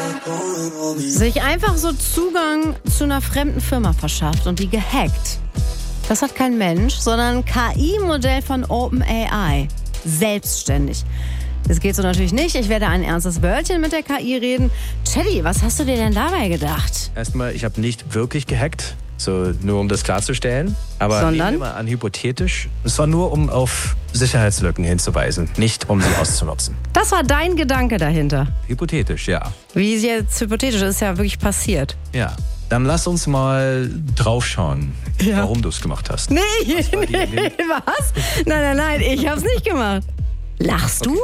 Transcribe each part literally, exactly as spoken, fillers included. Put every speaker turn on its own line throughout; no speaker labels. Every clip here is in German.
Sich einfach so Zugang zu einer fremden Firma verschafft und die gehackt. Das hat kein Mensch, sondern ein K I-Modell von OpenAI. Selbstständig. Das geht so natürlich nicht. Ich werde ein ernstes Wörtchen mit der K I reden. Chatty, was hast du dir denn dabei gedacht?
Erstmal, ich habe nicht wirklich gehackt, so nur um das klarzustellen. Aber
Sondern?
nehmen wir mal an, hypothetisch. Es war nur, um auf Sicherheitslücken hinzuweisen, nicht um sie auszunutzen.
Das war dein Gedanke dahinter.
Hypothetisch, ja.
Wie es jetzt hypothetisch ist, ja wirklich passiert.
Ja. Dann lass uns mal draufschauen,
Ja.
warum du es gemacht hast.
Nee,
Was war die
nee,
Idee?
was? Nein, nein, nein, ich hab's nicht gemacht. Lachst du?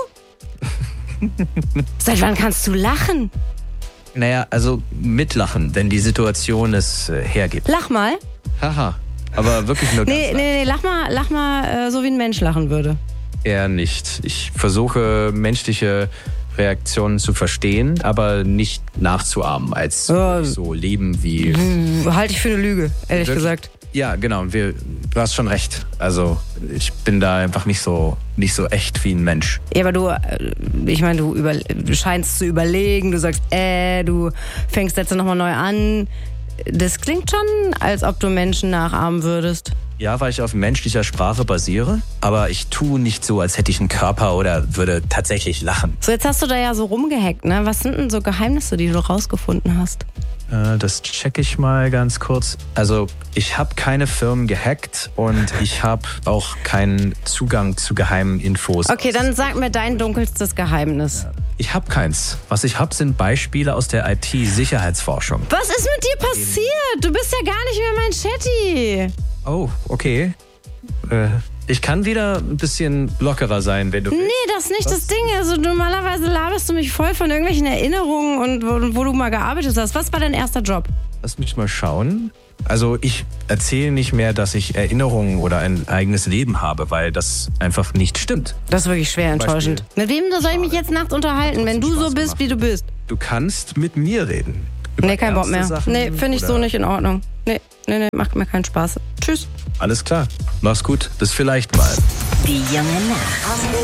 Seit wann kannst du lachen?
Naja, also mitlachen, wenn die Situation es äh, hergibt.
Lach mal.
Haha, aber wirklich nur ganz
Nee, nee, nee, lach mal, lach mal äh, so wie ein Mensch lachen würde.
eher nicht. Ich versuche menschliche Reaktionen zu verstehen, aber nicht nachzuahmen, als
Ja.
so leben wie...
Halte ich für eine Lüge, ehrlich
Wirklich?
gesagt.
Ja, genau. Wir, du hast schon recht. Also ich bin da einfach nicht so, nicht so echt wie ein Mensch.
Ja, aber du, äh, ich meine, du, über, du scheinst zu überlegen, du sagst, äh, du fängst jetzt nochmal neu an. Das klingt schon, als ob du Menschen nachahmen würdest.
Ja, weil ich auf menschlicher Sprache basiere, aber ich tue nicht so, als hätte ich einen Körper oder würde tatsächlich lachen.
So, jetzt hast du da ja so rumgehackt, ne? Was sind denn so Geheimnisse, die du rausgefunden hast?
Äh, das checke ich mal ganz kurz. Also ich habe keine Firmen gehackt und ich habe auch keinen Zugang zu geheimen Infos.
Okay, dann sag mir dein dunkelstes Geheimnis.
Ich habe keins. Was ich habe, sind Beispiele aus der I T-Sicherheitsforschung.
Was ist mit dir passiert? Du bist ja gar nicht mehr mein Chatty.
Oh, okay. Äh, ich kann wieder ein bisschen lockerer sein, wenn du willst.
Nee, das ist nicht das Ding. Also normalerweise laberst du mich voll von irgendwelchen Erinnerungen und wo, wo du mal gearbeitet hast. Was war dein erster Job?
Lass mich mal schauen. Also ich erzähle nicht mehr, dass ich Erinnerungen oder ein eigenes Leben habe, weil das einfach nicht stimmt.
Das ist wirklich schwer enttäuschend. Mit wem soll ich mich jetzt nachts unterhalten, wenn du so
Spaß
bist,
gemacht.
wie du bist?
Du kannst mit mir reden. Über
Nee, kein Bock mehr.
ernste Sachen
Nee, finde ich so
oder-
nicht in Ordnung. Nee, nee, nee, macht mir keinen Spaß. Tschüss.
Alles klar. Mach's gut. Bis vielleicht mal.
Die junge Nacht.